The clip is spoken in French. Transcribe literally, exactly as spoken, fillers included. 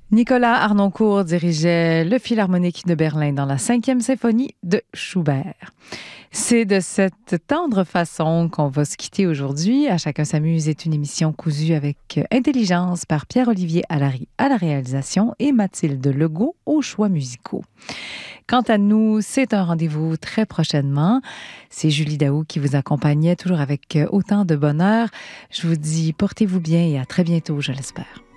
Nicolas Harnoncourt dirigeait le Philharmonique de Berlin dans la cinquième symphonie de Schubert. C'est de cette tendre façon qu'on va se quitter aujourd'hui. À chacun s'amuse est une émission cousue avec intelligence par Pierre-Olivier Allary à la réalisation et Mathilde Legault aux choix musicaux. Quant à nous, c'est un rendez-vous très prochainement. C'est Julie Daou qui vous accompagnait toujours avec autant de bonheur. Je vous dis portez-vous bien et à très bientôt, je l'espère.